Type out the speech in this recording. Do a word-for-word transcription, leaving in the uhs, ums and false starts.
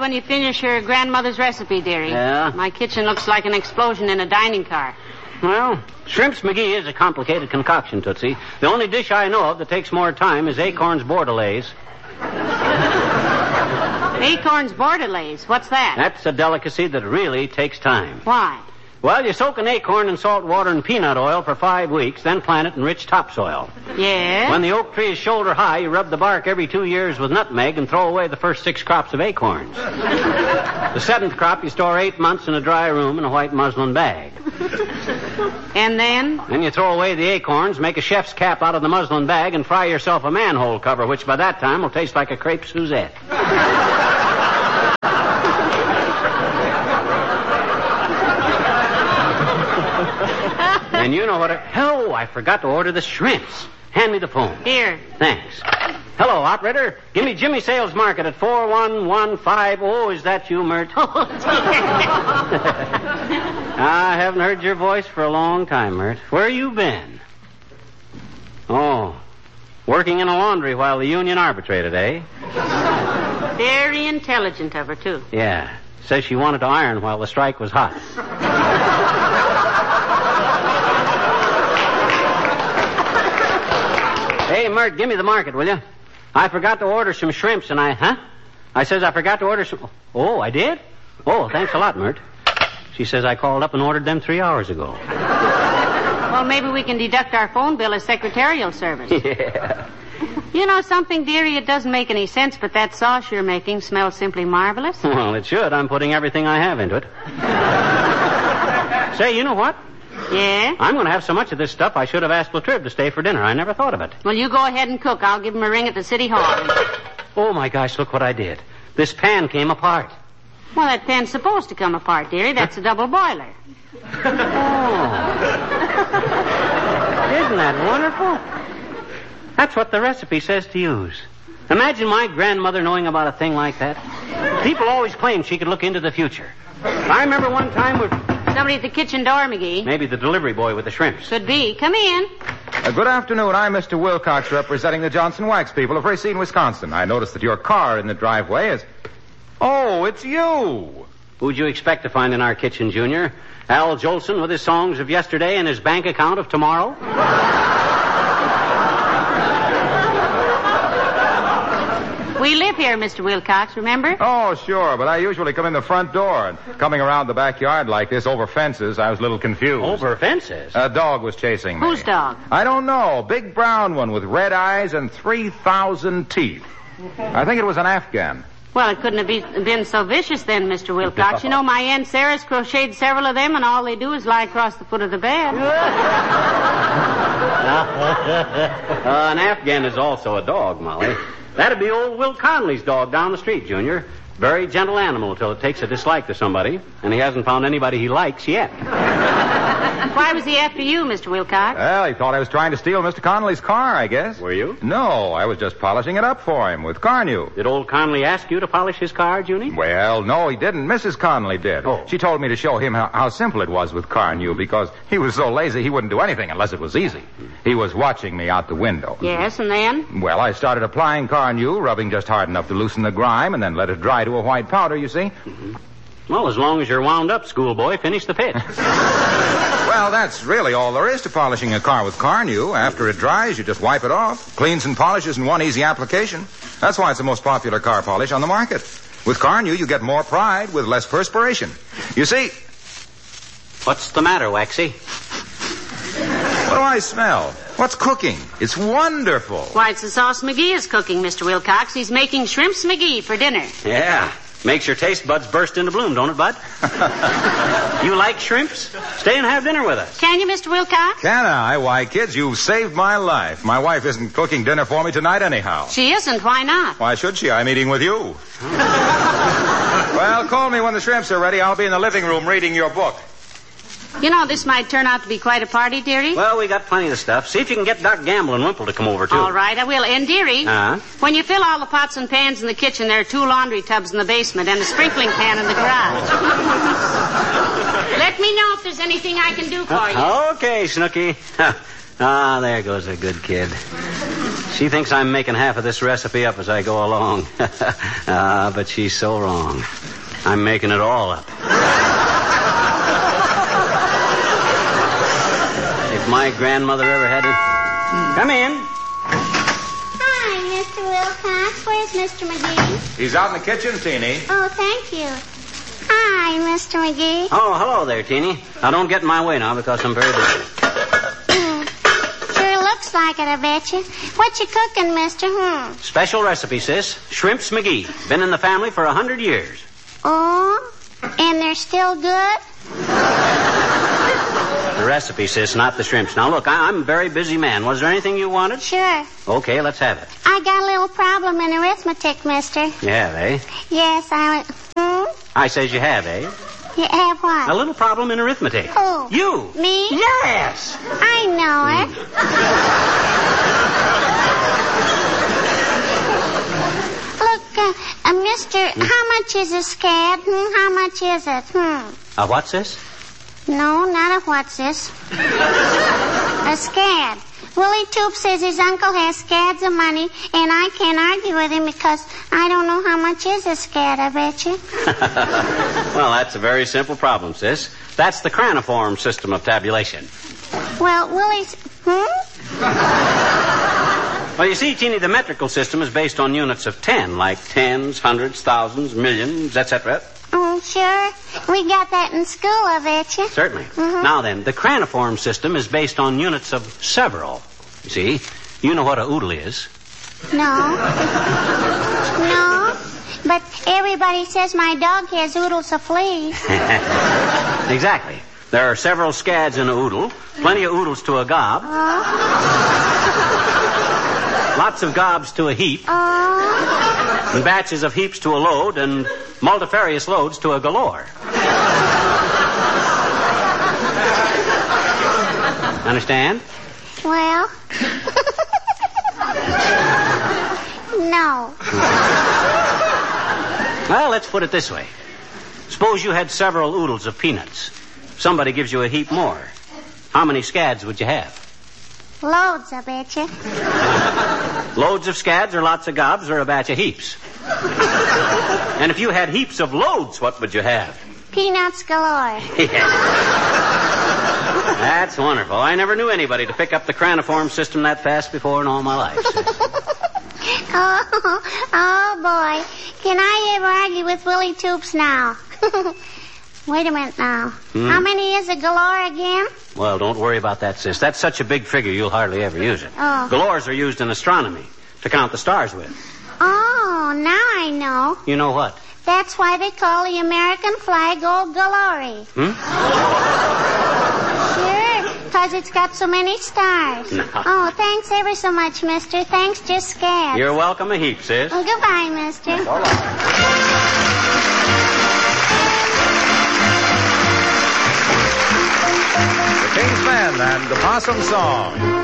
when you finish your grandmother's recipe, dearie. Yeah? My kitchen looks like an explosion in a dining car. Well, Shrimps McGee is a complicated concoction, Tootsie. The only dish I know of that takes more time is Acorn's Bordelaise. Acorn's Bordelaise? What's that? That's a delicacy that really takes time. Why? Well, you soak an acorn in salt water and peanut oil for five weeks, then plant it in rich topsoil. Yes? When the oak tree is shoulder high, you rub the bark every two years with nutmeg and throw away the first six crops of acorns. The seventh crop you store eight months in a dry room in a white muslin bag. And then? Then you throw away the acorns, make a chef's cap out of the muslin bag, and fry yourself a manhole cover, which by that time will taste like a crepe Suzette. And you know what? I... Oh, I forgot to order the shrimps. Hand me the phone. Here. Thanks. Hello, operator. Give me Jimmy Sales Market at four one one five. Oh, is that you, Mert? I haven't heard your voice for a long time, Mert. Where you been? Oh, working in a laundry while the union arbitrated, eh? Very intelligent of her, too. Yeah. Says she wanted to iron while the strike was hot. Hey, Mert, give me the market, will you? I forgot to order some shrimps, and I... Huh? I says I forgot to order some... Oh, I did? Oh, thanks a lot, Mert. She says I called up and ordered them three hours ago. Well, maybe we can deduct our phone bill as secretarial service. Yeah. You know something, dearie? It doesn't make any sense, but that sauce you're making smells simply marvelous. Well, it should. I'm putting everything I have into it. Say, you know what? Yeah? I'm going to have so much of this stuff I should have asked Latriv to stay for dinner. I never thought of it. Well, you go ahead and cook. I'll give him a ring at the city hall. Oh, my gosh, look what I did. This pan came apart. Well, that pan's supposed to come apart, dearie. That's a double boiler. Oh. Isn't that wonderful? That's what the recipe says to use. Imagine my grandmother knowing about a thing like that. People always claim she could look into the future. I remember one time we... Somebody at the kitchen door, McGee. Maybe the delivery boy with the shrimps. Could be. Come in. Uh, good afternoon. I'm Mister Wilcox, representing the Johnson Wax people of Racine, Wisconsin. I noticed that your car in the driveway is... Oh, it's you. Who'd you expect to find in our kitchen, Junior? Al Jolson with his songs of yesterday and his bank account of tomorrow? We live here, Mister Wilcox, remember? Oh, sure, but I usually come in the front door. And coming around the backyard like this over fences, I was a little confused. Over fences? A dog was chasing me. Whose dog? I don't know. Big brown one with red eyes and three thousand teeth. I think it was an Afghan. Well, it couldn't have be, been so vicious then, Mister Wilcox. You know, my Aunt Sarah's crocheted several of them, and all they do is lie across the foot of the bed. uh, an Afghan is also a dog, Molly. That'd be old Will Conley's dog down the street, Junior. Very gentle animal until it takes a dislike to somebody, and he hasn't found anybody he likes yet. Why was he after you, Mister Wilcox? Well, he thought I was trying to steal Mister Connolly's car, I guess. Were you? No, I was just polishing it up for him with car new. Did old Conley ask you to polish his car, Junie? Well, no, he didn't. Missus Connolly did. Oh. She told me to show him how, how simple it was with car new because he was so lazy he wouldn't do anything unless it was easy. He was watching me out the window. Yes, and then? Well, I started applying car new, rubbing just hard enough to loosen the grime, and then let it dry to a white powder, you see. Mm-hmm. Well, as long as you're wound up, schoolboy, finish the pitch. Well, that's really all there is to polishing a car with car new. After it dries, you just wipe it off. Cleans and polishes in one easy application. That's why it's the most popular car polish on the market. With car new, you get more pride with less perspiration. You see... What's the matter, Waxy? What do I smell? What's cooking? It's wonderful. Why, it's the sauce McGee is cooking, Mister Wilcox. He's making shrimps McGee for dinner. Yeah. Makes your taste buds burst into bloom, don't it, Bud? You like shrimps? Stay and have dinner with us. Can you, Mister Wilcox? Can I? Why, kids, you've saved my life. My wife isn't cooking dinner for me tonight anyhow. She isn't. Why not? Why should she? I'm eating with you. Well, call me when the shrimps are ready. I'll be in the living room reading your book. You know, this might turn out to be quite a party, dearie. Well, we got plenty of stuff. See if you can get Doc Gamble and Wimple to come over, too. All right, I will. And, dearie, uh-huh. when you fill all the pots and pans in the kitchen, there are two laundry tubs in the basement and a sprinkling can in the garage. Let me know if there's anything I can do for you. Uh, okay, Snooky. Ah, there goes a good kid. She thinks I'm making half of this recipe up as I go along. Ah, but she's so wrong. I'm making it all up. If my grandmother ever had it... Come in. Hi, Mister Wilcox. Where's Mister McGee? He's out in the kitchen, Teeny. Oh, thank you. Hi, Mister McGee. Oh, hello there, Teeny. Now, don't get in my way now because I'm very busy. Sure looks like it, I bet you. What you cooking, mister? Hmm. Special recipe, sis. Shrimps McGee. Been in the family for a hundred years. Oh, and they're still good? The recipe, sis, not the shrimps. Now, look, I- I'm a very busy man. Was there anything you wanted? Sure. Okay, let's have it. I got a little problem in arithmetic, mister. You have, eh? Yes, I... Hmm? I says you have, eh? You have what? A little problem in arithmetic. Who? You. Me? Yes. I know it. Look, uh, uh, mister, how much is a scad? Hmm? How much is it? Hmm. Uh, what's this? No, not a what's this. A scad. Willie Toop says his uncle has scads of money, and I can't argue with him because I don't know how much is a scad, I bet you. Well, that's a very simple problem, sis. That's the craniform system of tabulation. Well, Willie's... Hmm? Well, you see, Teeny, the metrical system is based on units of ten, like tens, hundreds, thousands, millions, et cetera. Oh, sure. We got that in school, I bet you. Certainly. Mm-hmm. Now then, the craniform system is based on units of several. You see, you know what a oodle is. No. No. But everybody says my dog has oodles of fleas. Exactly. There are several scads in a oodle, plenty of oodles to a gob, Oh. lots of gobs to a heap, Oh. and batches of heaps to a load, and multifarious loads to a galore. Understand? Well. No. Well, let's put it this way. Suppose you had several oodles of peanuts. Somebody gives you a heap more. How many scads would you have? Loads, I bet you. Loads of scads or lots of gobs or a batch of heaps? And if you had heaps of loads, what would you have? Peanuts galore. That's wonderful. I never knew anybody to pick up the craniform system that fast before in all my life. Oh, oh, boy. Can I ever argue with Willie Toops now? Wait a minute now. Hmm? How many is a galore again? Well, don't worry about that, sis. That's such a big figure you'll hardly ever use it. Oh. Galores are used in astronomy to count the stars with. Oh, now I know. You know what? That's why they call the American flag Old Glory. Hmm? Sure, because it's got so many stars. No. Oh, thanks ever so much, mister. Thanks, just scared. You're welcome a heap, sis. Oh, goodbye, mister. So long. The King's Men and the Possum Song.